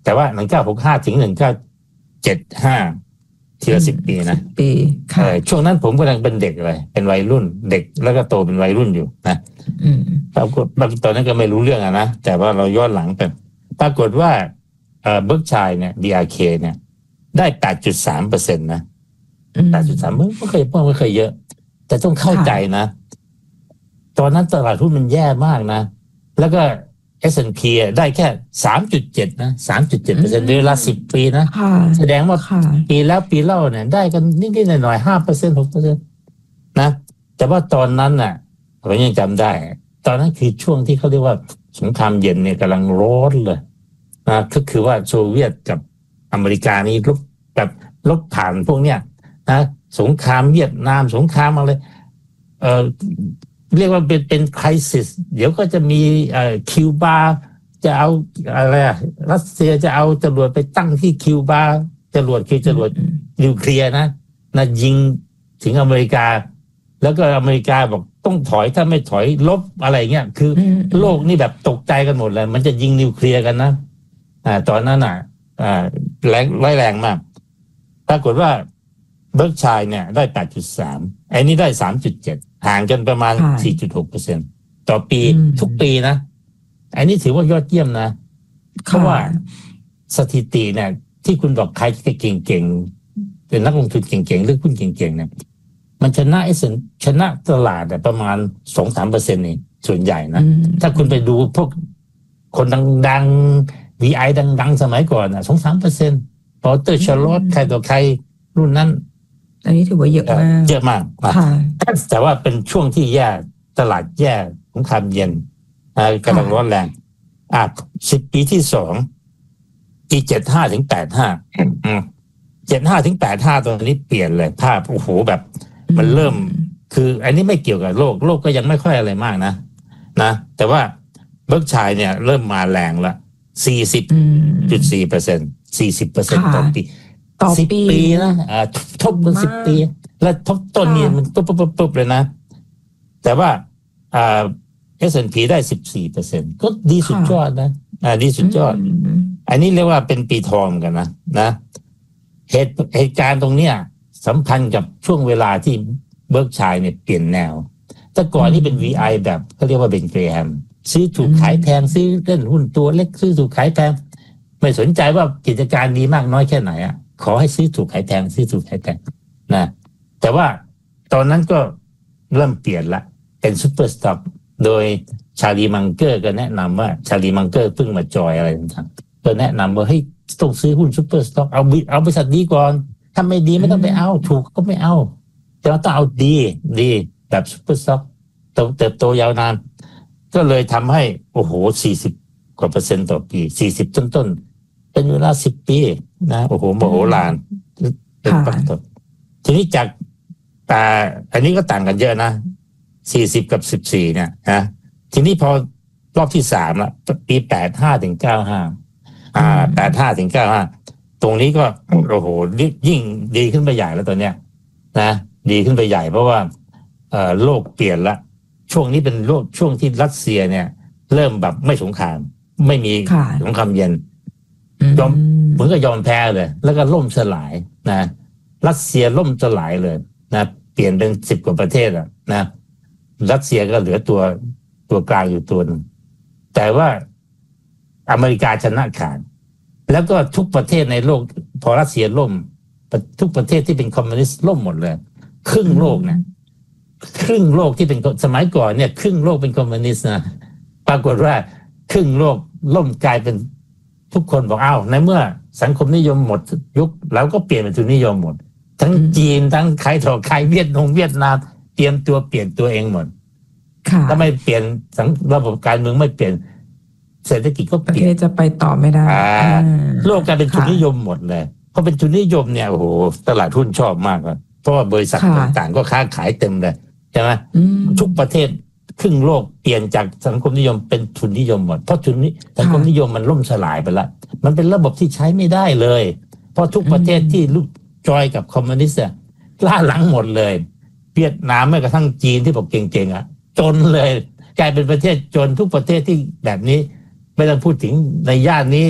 แต่ว่าหนึ่งเก้าหกห้าถึงหนึ่งเก้าเจ็ดห้าทีละสิบปีนะปีค่ะช่วงนั้นผมกำลังเป็นเด็กเลยเป็นวัยรุ่นเด็กแล้วก็โตเป็นวัยรุ่นอยู่นะปรากฏตอนนั้นก็ไม่รู้เรื่องอะนะแต่ว่าเราย้อนหลังไปปรากฏว่าเอ่อเบิร์กชัยเนี่ย บี อาร์ เค เนี่ยได้ แปดจุดสามเปอร์เซ็นต์ นะ แปดจุดสาม ไม่เคยป้องไม่เคยเยอะแต่ต้องเข้าใจนะตอนนั้นตลาดหุ้นมันแย่มากนะแล้วก็ เอส แอนด์ พี ได้แค่ สามจุดเจ็ด นะ สามจุดเจ็ดเปอร์เซ็นต์ ในเวลาสิบปีนะแสดงว่าปีแล้วปีเล่าเนี่ยได้กันนิดๆหน่อยๆ ห้าเปอร์เซ็นต์ หกเปอร์เซ็นต์ นะแต่ว่าตอนนั้นน่ะผมยังจำได้ตอนนั้นคือช่วงที่เขาเรียกว่าสงครามเย็นเนี่ยกำลังร้อนเลยนะก็คือว่าโซเวียตกับอเมริกานี่ลบแบบลบผ่านพวกเนี้ยนะสงครามเวียดนามสงครามอะไรเอ่อเรียกว่าเป็นเป็นไครซิสเดี๋ยวก็จะมีเอ่อคิวบาจะเอาอะไรอะรัสเซียจะเอาจรวดไปตั้งที่คิวบาจรวดคือจรวดนิวเคลียร์นะนะยิงถึงอเมริกาแล้วก็อเมริกาบอกต้องถอยถ้าไม่ถอยลบอะไรเงี้ยคือโลกนี่แบบตกใจกันหมดเลยมันจะยิงนิวเคลียร์กันนะอ่าตอนนั้นอ่ะอ่าแรงร้ายแรงมากปรากฏว่าเบิร์กชัยเนี่ยได้ แปดจุดสาม ไอ้นี่ได้ สามจุดเจ็ด ห่างกันประมาณ สี่จุดหกเปอร์เซ็นต์ ต่อปีทุกปีนะไอ้นี่ถือว่ายอดเยี่ยมนะเพราะว่าสถิติเนี่ยที่คุณบอกใครเก่งๆเป็นนักลงทุนเก่งๆเลือกหุ้นเก่งๆเนี่ยมันชนะไอ้ชนะตลาดประมาณ สองถึงสามเปอร์เซ็นต์ นี่ส่วนใหญ่นะถ้าคุณไปดูพวกคนดังๆ วี ไอ ดังๆสมัยก่อนน่ะ สองถึงสามเปอร์เซ็นต์ พอเตอร์ชาร์ลอตใครต่อใครรุ่นนั้นอันนี้ถือว่าเยอะมากเยอะมากแต่ว่าเป็นช่วงที่แย่ตลาดแย่สงครามเย็นกำลังร้อนแรงอ่ะสิบปีที่สองปีเจ็ดห้าถึงแปดห้าเจ็ดห้าถึงแปดห้าตอนนี้เปลี่ยนเลยภาพโอ้โหแบบมันเริ่มคืออันนี้ไม่เกี่ยวกับโลกโลกก็ยังไม่ค่อยอะไรมากนะนะแต่ว่าเบิร์กชัยเนี่ยเริ่มมาแรงละ สี่สิบจุดสี่เปอร์เซ็นต์ สี่สิบเปอร์เซ็นต์ ต่อปีต่อปีนะอ่าทบกันสิบปีแล้วทบต้นนี่มันปุ๊บปุ๊บปุ๊บเลยนะแต่ว่าอ่า เอส แอนด์ พี ได้ สิบสี่เปอร์เซ็นต์ ก็ดีสุดยอดนะอ่าดีสุดยอดอันนี้เรียกว่าเป็นปีทองกันนะนะเหตุเหตุการณ์ตรงเนี้ยสัมพันธ์กับช่วงเวลาที่เบิร์กชัยเนี่ยเปลี่ยนแนวแต่ก่อนนี่เป็น วี ไอ แบบเขาเรียกว่าเป็นเกรแฮมซื้อถูกขายแพงซื้อเล่นหุ้นตัวเล็กซื้อถูกขายแพงไม่สนใจว่ากิจการดีมากน้อยแค่ไหนอ่ะขอให้ซื้อถูกขายแพงซื้อถูกขายแพงนะแต่ว่าตอนนั้นก็เริ่มเปลี่ยนละเป็นซุปเปอร์สต็อกโดยชาลีมังเกอร์ก็แนะนำว่าชาลีมังเกอร์เพิ่งมาจอยอะไรต่างๆก็แนะนำว่าให้ต้องซื้อหุ้นซุปเปอร์สต็อกเอาเอาบริษัทดีก่อนถ้าไม่ดีไม่ต้องไปเอาถูกก็ไม่เอาแต่เราต้องเอาดีดีแบบซุปเปอร์สต็อกเติบโตยาวนานก็เลยทำให้โอ้โหสี่สิบกว่าเปอร์เซ็นต์ต่อปีสี่สิบต้นๆเป็นเวลาสิบปีนะโอ้โหมโหฬารเป็นปัจจุบันทีนี้จากแต่อันนี้ก็ต่างกันเยอะนะสี่สิบกับสิบสี่เนี่ยนะทีนี้พอรอบที่สามละปีแปดห้าถึงเก้าห้าอ่าแปดห้าถึงเก้าห้าตรงนี้ก็โอ้โหยิ่งดีขึ้นไปใหญ่แล้วตอนเนี้ยนะดีขึ้นไปใหญ่เพราะว่าเอ่อโลกเปลี่ยนละช่วงนี้เป็นโลกช่วงที่รัสเซียเนี่ยเริ่มแบบไม่สงครามไม่มีสงครามเย็นยอมเหมือนกับยอมแพ้เลยแล้วก็ล่มสลายนะรัสเซียล่มสลายเลยนะเปลี่ยนเป็นสิบกว่าประเทศอ่ะนะรัสเซียก็เหลือตัวตัวกลางอยู่ตัวนึงแต่ว่าอเมริกาชนะขาดแล้วก็ทุกประเทศในโลกพอรัสเซียล่มทุกประเทศที่เป็นคอมมิวนิสต์ล่มหมดเลยครึ่งโลกเนี่ยครึ่งโลกที่เป็นสมัยก่อนเนี่ยครึ่งโลกเป็นคอมมิวนิสต์นะปรากฏว่าครึ่งโลกล่มกลายเป็นทุกคนบอกอ้าวในเมื่อสังคมนิยมหมดยุคแล้วก็เปลี่ยนเป็นทุนนิยมหมดทั้งจีนทั้งใครต่อใครเวียดนามเวียดนามเตรียมตัวเปลี่ยนตัวเองหมดถ้าไม่เปลี่ยนระบบการเมืองไม่เปลี่ยนเศรษฐกิจก็เปลี่ยนจะไปต่อไม่ได้โลกกลายเป็นทุนนิยมหมดเลยพอเป็นทุนนิยมเนี่ยโอ้โหตลาดหุ้นชอบมากเลยเพราะว่าบริษัทต่างๆก็ค้าขายเต็มเลยใช่ไหมทุกประเทศครึ่งโลกเปลี่ยนจากสังคมนิยมเป็นทุนนิยมหมดเพราะทุนนี้สังคมนิยมมันล่มสลายไปละมันเป็นระบบที่ใช้ไม่ได้เลยเพราะทุกประเทศที่ลุกจอยกับคอมมิวนิสต์ล่าหลังหมดเลยเวียดนามแม้กระทั่งจีนที่บอกเก่งๆอ่ะจนเลยกลายเป็นประเทศจนทุกประเทศที่แบบนี้ไม่ต้องพูดถึงในย่านนี้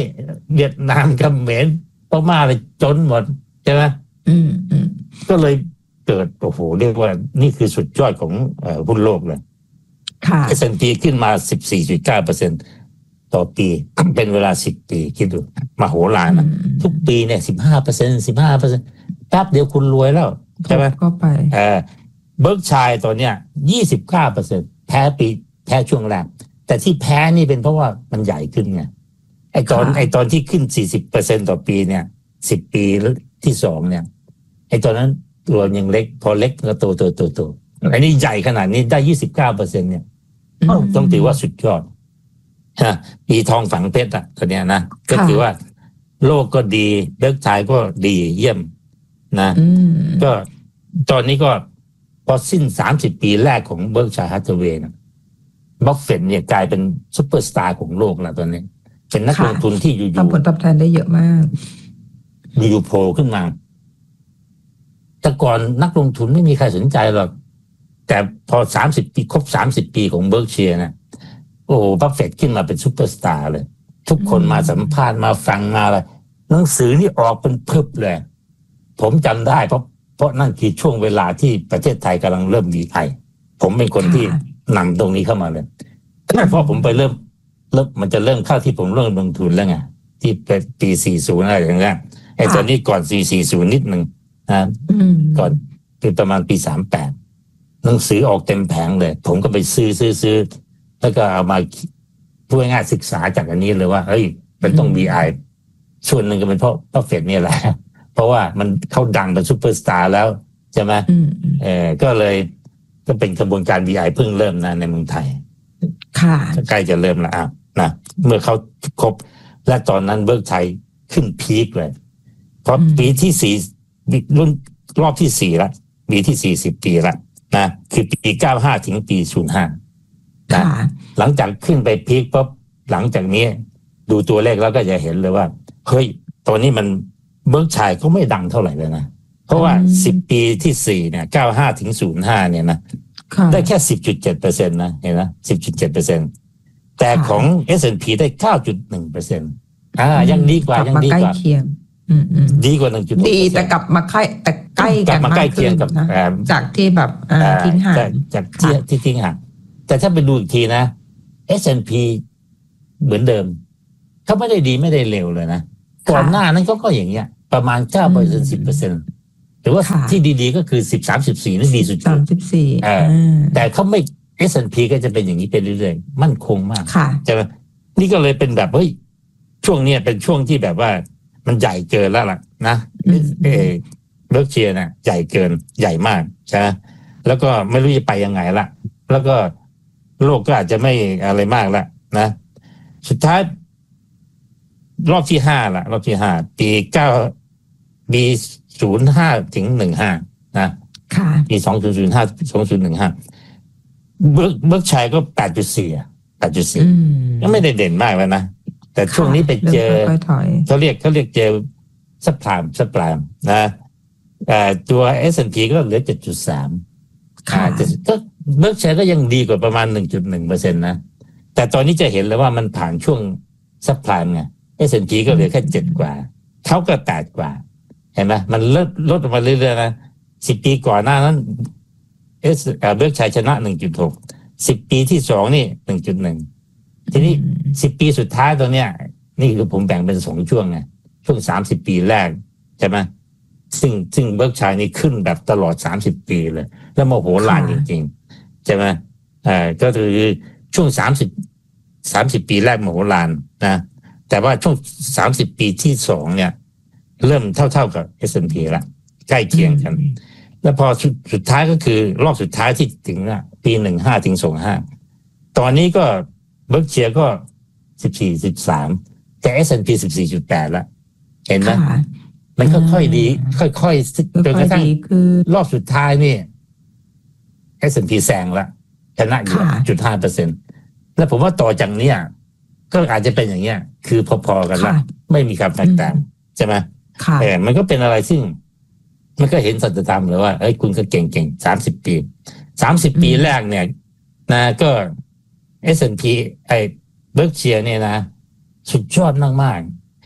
เวียดนามเขมรพม่าเลยจนหมดใช่ไหมอืมอืมก็เลยเกิดโอ้โหเรียกว่านี่คือสุดยอดของเอ่อหุ้นโลกเลยค่ะเอส แอนด์ พี ขึ้นมา สิบสี่จุดเก้าเปอร์เซ็นต์ ต่อปีเป็นเวลาสิบปีคิดดูมโหฬารนะทุกปีเนี่ย สิบห้าเปอร์เซ็นต์ สิบห้าเปอร์เซ็นต์ แป๊บเดียวคุณรวยแล้วใช่ไหมก็ไปเออเบิร์กชัยตอนเนี้ย ยี่สิบเก้าเปอร์เซ็นต์ แพ้ปีแพ้ช่วงแรกแต่ที่แพ้นี่เป็นเพราะว่ามันใหญ่ขึ้นไงไอตอนไอตอนที่ขึ้น สี่สิบเปอร์เซ็นต์ ต่อปีเนี่ยสิบปีที่สองเนี่ยไอตอนนั้นตัวยังเล็กพอเล็กก็โตโตโตโตอันนี้ใหญ่ขนาดนี้ได้ ยี่สิบเก้าเปอร์เซ็นต์ เนี่ยต้องถือว่าสุดยอดฮะปีทองฝังเพชรอ่ะตัวเนี้ยนะก็คือว่าโลกก็ดีเบิร์กชัยก็ดีเยี่ยมนะก็ตอนนี้ก็พอสิ้นสามสิบปีแรกของเบิร์กชัยฮัตเทเวย์นะบัฟเฟตต์เนี่ยกลายเป็นซุปเปอร์สตาร์ของโลกแล้วตอนนี้เป็นนักลงทุนที่อยู่ๆทำผลตอบแทนได้เยอะมากอยู่ๆโผล่ขึ้นมาแต่ก่อนนักลงทุนไม่มีใครสนใจหรอกแต่พอสามสิบปีครบสามสิบปีของเบิร์กชัยนะโอ้บัฟเฟตต์ขึ้นมาเป็นซุปเปอร์สตาร์เลยทุกคนมาสัมภาษณ์มาฟังมาอะไรหนังสือนี่ออกเป็นพึบเลยผมจำได้เพราะเพราะนั่นคือช่วงเวลาที่ประเทศไทยกำลังเริ่ม วี ไอ ผมเป็นคนที่นำตรงนี้เข้ามาเลยเพราะผมไปเริ่มเริ่มมันจะเริ่มเข้าที่ผมเริ่มลงทุนแล้วไงที่เป็นปีสี่สิบอะไรอย่างเงี้ยไอ้ตอนนี้ก่อนสี่สิบนิดนึงนะก่อนเป็นประมาณปีสามสิบแปดหนังสือออกเต็มแผงเลยผมก็ไปซื้อซื้อซื้อแล้วก็เอามาพูดง่ายๆศึกษาจากอันนี้เลยว่าเฮ้ยมันต้อง วี ไอ ส่วนหนึ่งก็เป็นเพราะบัฟเฟตต์นี่แหละเพราะว่ามันเขาดังเป็นซุปเปอร์สตาร์แล้วใช่ไหมเออก็เลยก็เป็นกระบวนการ วี ไอ เพิ่งเริ่มนะในเมืองไทยค่ะใกล้จะเริ่มแล้วอ่ะนะเมื่อเขาครบและตอนนั้นเบิร์กชัยขึ้นพีคเลยเพราะปีที่สี่รุ่นรอบที่สี่ละปีที่สี่สิบปีละนะคือปีเก้าห้าถึงปีศูนย์ห้านะหลังจากขึ้นไปพีคปุ๊บหลังจากนี้ดูตัวเลขแล้วก็จะเห็นเลยว่าเฮ้ยตอนนี้มันเบิร์กชัยก็ไม่ดังเท่าไหร่เลยนะเพราะว่าสิบปีที่สี่เนี่ยเก้าห้าถึงศูนย์ห้าเนี่ยนะได้แค่ สิบจุดเจ็ดเปอร์เซ็นต์ นะเห็นไหม สิบจุดเจ็ดเปอร์เซ็นต์ แต่ของ เอส แอนด์ พี ได้ เก้าจุดหนึ่งเปอร์เซ็นต์ อ่ายังดีกว่ายังดีกว่าดีกว่า หนึ่งจุดหกดีแต่กลับมาใกล้แต่ใกล้กันมากขึ้นนะจากที่แบบทิ้งห่างจากที่ที่ทิ้งห่างแต่ถ้าไปดูอีกทีนะ เอส แอนด์ พี เหมือนเดิมเขาไม่ได้ดีไม่ได้เร็วเลยนะก่อนหน้านั้นก็ก็อย่างเงี้ยประมาณ เก้าเปอร์เซ็นต์ สิบเปอร์เซ็นต์ หรือว่าที่ดีๆก็คือสิบ สาม สิบสี่นี่ดีสุดๆสามสิบสี่เออแต่เขาไม่ เอส แอนด์ พี ก็จะเป็นอย่างนี้ไปเรื่อยๆมั่นคงมากใช่ไหมนี่ก็เลยเป็นแบบเฮ้ยช่วงนี้เป็นช่วงที่แบบว่ามันใหญ่เกินแล้วล่ะนะเออเบิร์กชัยน่ะใหญ่เกินใหญ่มากใช่ไหมแล้วก็ไม่รู้จะไปยังไงละแล้วก็โลกก็อาจจะไม่อะไรมากละนะสุดท้ายรอบที่ห้าละรอบที่ห้าปีเก้าปีศูนย์ห้าถึงหนึ่งห้านะปีสองศูนย์ศูนย์ห้าสองศูนย์หนึ่งห้าเบิร์กเบิร์กชัยก็แปดจุดสี่แปดจุดสี่ก็ไม่ได้เด่นมากแล้วนะแต่ช่วงนี้ไปเจอเขาเรียกเขาเรียกเจอซับไพรม์ซับไพรม์นะตัว เอส แอนด์ พี ก็เหลือ เจ็ดจุดสาม ก็เบิร์กชัยก็ยังดีกว่าประมาณ หนึ่งจุดหนึ่งเปอร์เซ็นต์ นะแต่ตอนนี้จะเห็นแล้วว่ามันผ่านช่วงซับไพรม์ไง เอส แอนด์ พี ก็เหลือแค่เจ็ดกว่าเขาก็แปดกว่าเห็นไหมมันลดลดลงมาเรื่อยๆนะสิบปีก่อนหน้านั้นเอสเบิร์กชัยชนะ หนึ่งจุดหก สิบปีที่สองนี่ หนึ่งจุดหนึ่ง ทีนี้สิบปีสุดท้ายตัวเนี้ยนี่คือผมแบ่งเป็นสองช่วงไงช่วงสามสิบปีแรกใช่ไหมซึ่งซึ่งเบิร์กชัยนี่ขึ้นแบบตลอดสามสิบปีเลยแล้วโมโหลานจริงๆใช่ไหมอ่าก็คือช่วงสามสิบ สามสิบปีแรกโมโหลานนะแต่ว่าช่วงสามสิบปีที่สองเนี่ยเริ่มเท่าๆกับ เอส แอนด์ พี ละใกล้เคียงกันแล้วพอสุดท้ายก็คือรอบสุดท้ายที่ถึงอ่ะปีหนึ่งห้าถึงสองห้าตอนนี้ก็เบิร์กชัยก็สิบสี่ สิบสามแต่ เอส แอนด์ พี สิบสี่จุดแปด ละเห็นไหมมันค่อยๆดีค่อยๆจนกระทั่งรอบสุดท้ายนี่ เอส แอนด์ พี แซงละชนะอยู่ จุดห้าเปอร์เซ็นต์ แล้วผมว่าต่อจากนี้ก็อาจจะเป็นอย่างเงี้ยคือพอๆกันละไม่มีความแตกต่างใช่ไหมแต่มันก็เป็นอะไรซึ่งมันก็เห็นสัจธรรมเลยว่าเอ้ยคุณก็เก่งๆสามสิบปีสามสิบปีแรกเนี่ยนะก็ เอส แอนด์ พี ไอ้เบิร์กชัยเนี่ยนะสุดยอดมากๆ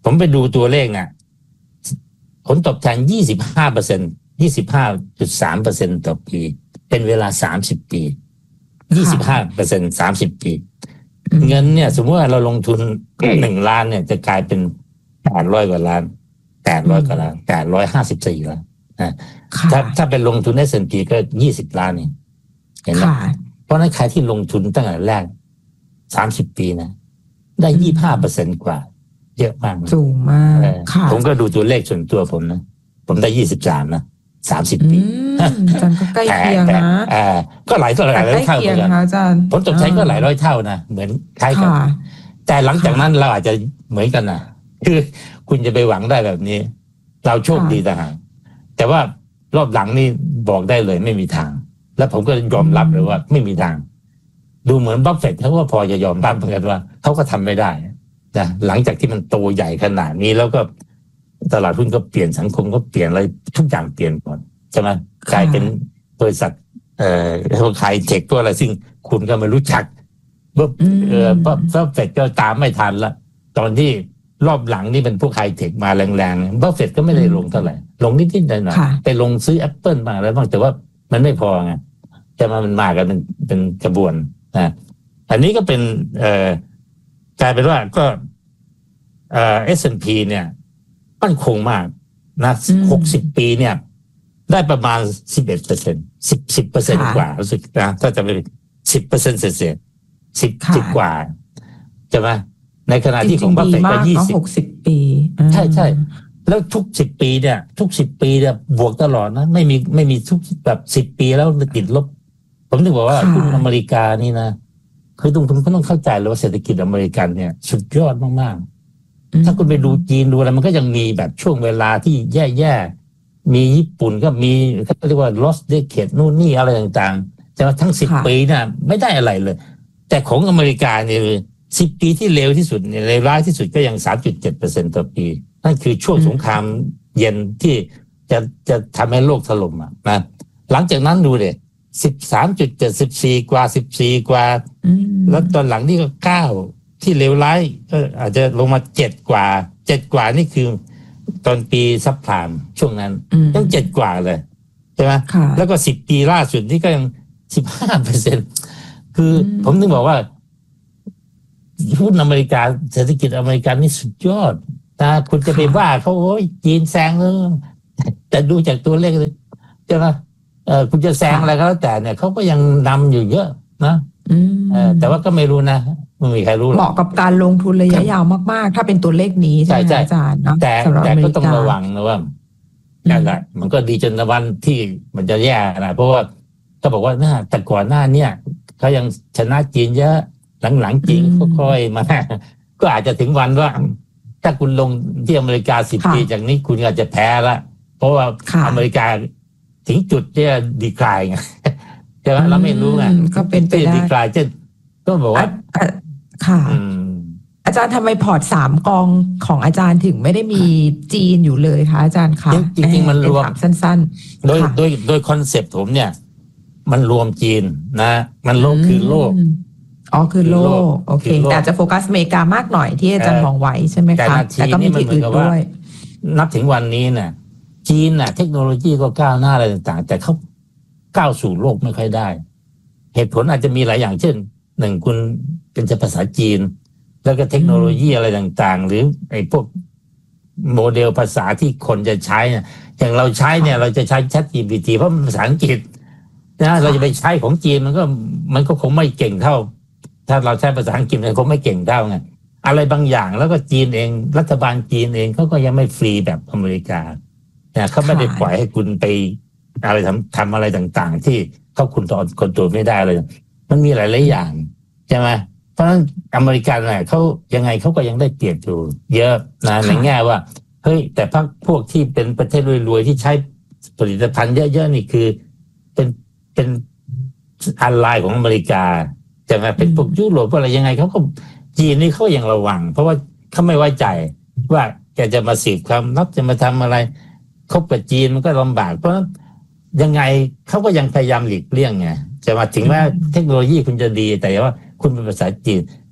ผมไปดูตัวเลขนะผลตอบแทน ยี่สิบห้าเปอร์เซ็นต์ ยี่สิบห้าจุดสามเปอร์เซ็นต์ ต่อปีเป็นเวลาสามสิบปี ยี่สิบห้าเปอร์เซ็นต์ สามสิบปีเงินเนี่ยสมมติว่าเราลงทุนหนึ่งล้านเนี่ยจะกลายเป็นแปดร้อยกว่าล้านแปดร้อยกว่าล้านแปดร้อยห้าสิบสี่ล้านนะถ้าถ้าเป็นลงทุน เอส แอนด์ พี ก็ยี่สิบล้านนี่เห็นไหมเพราะนั้นใครที่ลงทุนตั้งแต่แรกสามสิบปีนะได้ยี่สิบห้าเปอร์เซ็นต์กว่าเยอะมากสูงมากผมก็ดูตัวเลขส่วนตัวผมนะผมได้ยี่สิบสามนะสามสิบปีอาจารย์ก็ใกล้เคียงนะอ่าก็หลายเท่าหลายร้อยเท่าเหมือนกันผลตอบแทนก็หลายร้อยเท่านะเหมือนคล้ายกันแต่หลังจากนั้นเราอาจจะเหมือนกันนะคือคุณจะไปหวังได้แบบนี้เราโชคดีต่างหากแต่ว่ารอบหลังนี่บอกได้เลยไม่มีทางแล้วผมก็ยอมรับเลยว่าไม่มีทางดูเหมือนบัฟเฟตต์เขาก็พอจะยอมรับเหมือนกันว่าเขาก็ทำไม่ได้นะหลังจากที่มันโตใหญ่ขนาดนี้แล้วก็ตลาดหุ้นก็เปลี่ยนสังคมก็เปลี่ยนอะไรทุกอย่างเปลี่ยนก่อนใช่ไหมกลายเป็นบริษัทเอ่อเขาขายเทคตัวอะไรซึ่งคุณก็ไม่รู้จักว่าเออบัฟเฟตต์ก็ตามไม่ทันละตอนที่รอบหลังนี่เป็นพวกไฮเทคมาแรงๆบัฟเฟตต์ก็ไม่ได้ลงเท่าไหร่ลงนิดๆหน่อยๆไปลงซื้อ Apple มาแล้วบ้างแต่ว่ามันไม่พอไงจะมามันมากันเป็นเป็นกระบวนนะอันนี้ก็เป็นเอ่อกลายเป็นว่าก็เอ่อ เอส แอนด์ พี เนี่ยมั่นคงมากนะหกสิบปีเนี่ยได้ประมาณ สิบเอ็ดเปอร์เซ็นต์ สิบ สิบเปอร์เซ็นต์ กว่ารู้สึกนะถ้าจะไม่ สิบเปอร์เซ็นต์ เศษๆสิบ สิบกว่าใช่ไหมในขณะที่ของบัฟเฟตต์ก็ยี่สิบหกสิบปีใช่ๆแล้วทุกสิบปีเนี่ยทุกสิบปีเนี่ยบวกตลอดนะไม่มีไม่มีทุกแบบสิบปีแล้วติดลบผมถึงบอกว่าหุ้นอเมริกานี่นะคือต้องคุณก็ต้องเข้าใจเลยว่าเศรษฐกิจอเมริกันเนี่ยสุดยอดมากๆถ้าคุณไปดูจีนดูอะไรมันก็ยังมีแบบช่วงเวลาที่แย่ๆมีญี่ปุ่นก็มีเขาเรียกว่า lost decade นู่นนี่อะไรต่างๆแต่ว่าทั้งสิบปีเนี่ยไม่ได้อะไรเลยแต่ของอเมริกาเนี่ยสิบปีที่เลวที่สุดเนี่ยเลวร้ายที่สุดก็ยัง สามจุดเจ็ดเปอร์เซ็นต์ ต่อปีนั่นคือช่วงสงครามเย็นที่จะจะทำให้โลกถล่มอ่ะนะหลังจากนั้นดูเลยสิบสามจุดเจ็ด สิบสี่กว่าสิบสี่กว่าแล้วตอนหลังนี่ก็เก้าที่เลวร้ายก็อาจจะลงมาเจ็ดกว่าเจ็ดกว่านี่คือตอนปีซับไพรม์ช่วงนั้นยังเจ็ดกว่าเลยใช่ไหมแล้วก็สิบปีล่าสุดนี่ก็ยังสิบห้าเปอร์เซ็นต์คือผมถึงบอกว่าหุ้นอเมริกาเศรษฐกิจอเมริกันนี่สุดยอดนะคุณจะไปว่าเขาโอ้ยจีนแซงเลยแต่ดูจากตัวเลขเลยใช่ไหมเออคุณจะแซงอะไรก็แล้วแต่เนี่ยเขาก็ยังนำอยู่เยอะนะเออแต่ว่าก็ไม่รู้นะไม่มีใครรู้เหมาะกับการลงทุนระยะยาวมากๆถ้าเป็นตัวเลขนี้ใช่ไหมอาจารย์เนาะแต่แต่ก็ต้องระวังนะว่านั่นแหละมันก็ดีจนวันที่มันจะแย่นะเพราะว่าก็บอกว่าหน้าแต่ก่อนหน้าเนี่ยเขายังชนะจีนเยอะหลังๆจีนค่อยๆมาก็อาจจะถึงวันว่าถ้าคุณลงที่อเมริกาสิบปีจากนี้คุณอาจจะแพ้ละเพราะว่าอเมริกาถึงจุดที่ดีคลายไงใช่ไหมเราไม่รู้ไงก็เป็นไปได้ดีคลายเช่นก็บอกว่าค่ะอาจารย์ทำไมพอร์ตสามกองของอาจารย์ถึงไม่ได้มีจีนอยู่เลยคะอาจารย์คะจริงๆมันรวมสั้นๆโดยโดยโดยคอนเซ็ปต์ผมเนี่ยมันรวมจีนนะมันโลกคือโลกอ๋อคือโลกโอเคแต่อาจจะโฟกัสอเมริกามากหน่อยที่อาจารย์มองไว้ใช่ไหมคะแต่ก็มีที่อื่นด้วยนับถึงวันนี้เนี่ยจีนน่ะเทคโนโลยีก็ก้าวหน้าอะไรต่างๆแต่เขาก้าวสู่โลกไม่ค่อยได้เหตุผลอาจจะมีหลายอย่างเช่นหนึ่งคุณเป็นภาษาจีนแล้วก็เทคโนโลยีอะไรต่างๆหรือไอ้พวกโมเดลภาษาที่คนจะใช้เนี่ยอย่างเราใช้เนี่ยเราจะใช้ Chat จี พี ที เพราะมันภาษาอังกฤษนะเราจะไปใช้ของจีนมันก็มันก็คงไม่เก่งเท่าถ้าเราใช้ภาษาอังกฤษมันคงไม่เก่งเท่าไงอะไรบางอย่างแล้วก็จีนเองรัฐบาลจีนเองเขาก็ยังไม่ฟรีแบบอเมริกาเนี่ยเขาไม่ได้ปล่อยให้คุณไปอะไรทำทำอะไรต่างๆที่เขาคุณตอนคนตัวไม่ได้เลยมันมีหลายๆอย่างใช่ไหมเพราะฉะนั้นอเมริกันเนี่ยเขายังไงเขาก็ยังได้เปรียบอยู่เยอะนะในแง่ว่าเฮ้ยแต่พวกพวกที่เป็นประเทศรวยๆที่ใช้ผลิตภัณฑ์เยอะๆนี่คือเป็นเป็นอันไลน์ของอเมริกาใช่ไหมเป็นพวกยุโรปอะไรยังไงเขาก็จีนนี่เขายังระวังเพราะว่าเขาไม่ไว้ใจว่าแกจะมาสืบความลับจะมาทำอะไรคบกับจีนมันก็ลำบากเพราะยังไงเขาก็ยังพยายามหลีกเลี่ยงไงจะมาถึงแม้เทคโนโลยีคุณจะดีแต่ว่าคุณเป็นภาษาจีน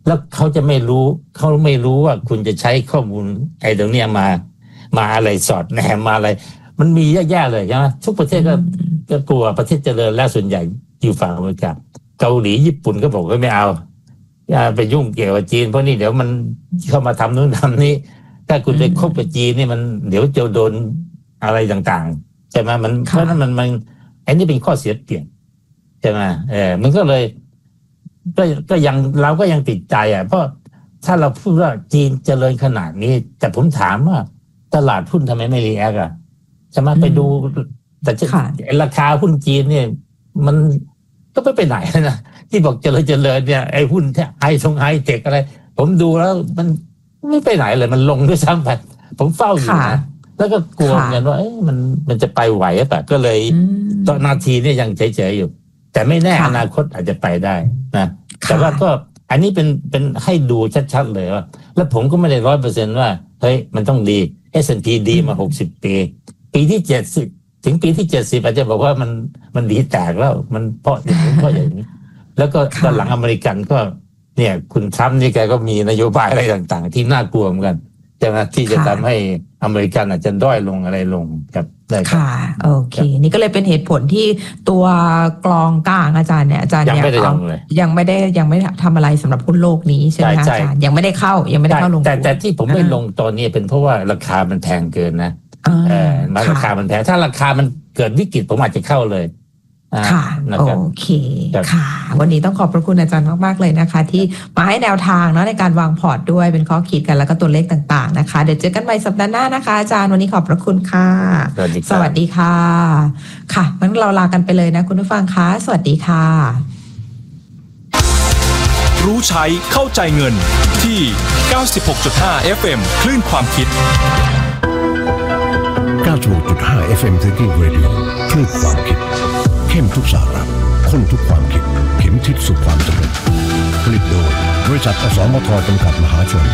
แล้วเขาจะไม่รู้เขาไม่รู้ว่าคุณจะใช้ข้อมูลไอ้ตรงเนี้ยมามาอะไรสอดแนมมาอะไรมันมีแย่ๆเลยใช่ไหมทุกประเทศก็ก็กลัวประเทศเจริญแล้วส่วนใหญ่อยู่ฝั่งอเมริกาเกาหลีญี่ปุ่นก็บอกว่าไม่เอาอย่าไปยุ่งเกี่ยวกับจีนเพราะนี่เดี๋ยวมันเข้ามาทำนู่นทำนี้ถ้าคุณไปคบกับจีนนี่มันเดี๋ยวจะโดนอะไรต่างๆใช่ไหมมันเพราะนั้นมันมันไอ้นี่เป็นข้อเสียเปรียบใช่ไหมเออมันก็เลยก็ก็ยังเราก็ยังติดใจอ่ะเพราะถ้าเราพูดว่าจีนเจริญขนาดนี้แต่ผมถามว่าตลาดหุ้นทำไมไม่รีแอคอ่ะจะมาไปดูแต่ราคาหุ้นจีนเนี่ยมันก็ไม่ไปไหนนะที่บอกเจริญเจริญเนี่ยไอ้หุ้นไอทงไฮเทคอะไรผมดูแล้วมันไม่ไปไหนเลยมันลงด้วยซ้ำไปผมเฝ้าอยู่นะแล้วก็กลัวเหมือนกันว่าเอ๊ะมันมันจะไปไหวป่ะก็เลยตอนนาทีเนี่ยยังเฉยๆอยู่แต่ไม่แน่อนาคตอาจจะไปได้นะแต่ว่าก็อันนี้เป็นเป็นให้ดูชัดๆเลยว่าแล้วผมก็ไม่ได้ร้อยเปอร์เซ็นต์ว่าเฮ้ยมันต้องดี เอส แอนด์ พี ดีมาหกสิบปีปีที่เจ็ดสิบถึงปีที่เจ็ดสิบอาจจะบอกว่ามันมันดีแตกแล้วมันเพราะอย่างนี้เพราะอย่างนี้แล้วก็ตอนหลังอเมริกันก็เนี่ยคุณทรัมป์นี่แกก็มีนโยบายอะไรต่างๆที่น่ากลัวเหมือนกันใช่ไหมที่จะทำให้อเมริกันอาจจะด้อยลงอะไรลงครับได้ค่ะโอเคนี่ก็เลยเป็นเหตุผลที่ตัวกลองกลางอาจารย์เนี่ยอาจารย์เนี่ยยังไม่ได้ยังไม่ทำอะไรสำหรับหุ้นโลกนี้ใช่ไหมอาจารย์ยังไม่ได้เข้ายังไม่ได้เข้าลงทุนแต่แต่ที่ผมไม่ลงตอนนี้เป็นเพราะว่าราคามันแพงเกินนะเออมาราคามันแพงถ้าราคามันเกิดวิกฤตผมอาจจะเข้าเลยค่ะโอเคค่ะวันนี้ต้องขอบพระคุณอาจารย์มากๆเลยนะคะที่มาให้แนวทางเนาะในการวางพอร์ตด้วยเป็นข้อคิดกันแล้วก็ตัวเลขต่างๆนะคะเดี๋ยวเจอกันใหม่สัปดาห์หน้านะคะอาจารย์วันนี้ขอบพระคุณค่ะสวัสดีค่ะค่ะงั้นเราลากันไปเลยนะคุณผู้ฟังคะสวัสดีค่ะรู้ใช้เข้าใจเงินที่ เก้าสิบหกจุดห้า เอฟ เอ็ม คลื่นความคิดเก้าสิบหกจุดห้า เอฟ เอ็ม Thinking Radio คลื่นความคิดเข้มทุกสาระข้นทุกความคิดเข็มทิศสู่ความสำเร็จผลิตโดยบริษัทอสมทจำกัดมหาชน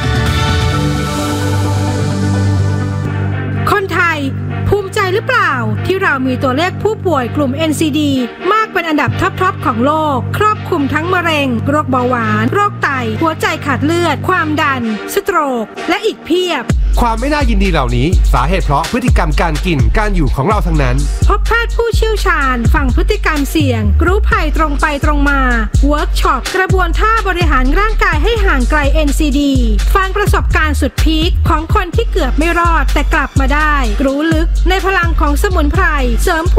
คนไทยภูมิใจหรือเปล่าที่เรามีตัวเลขผู้ป่วยกลุ่ม เอ็น ซี ดี มากเป็นอันดับท็อปๆของโลกครอบคลุมทั้งมะเร็งโรคเบาหวานโรคไตหัวใจขาดเลือดความดันสโตรกและอีกเพียบความไม่น่ายินดีเหล่านี้สาเหตุเพราะพฤติกรรมการกินการอยู่ของเราทั้งนั้นพบแพทย์ผู้เชี่ยวชาญฟังพฤติกรรมเสี่ยงรู้ภัยตรงไปตรงมาเวิร์กช็อปกระบวนท่าบริหารร่างกายให้ห่างไกล เอ็น ซี ดี ฟังประสบการณ์สุดพีคของคนที่เกือบไม่รอดแต่กลับมาได้รู้ลึกในพลังของสมุนไพรเสริม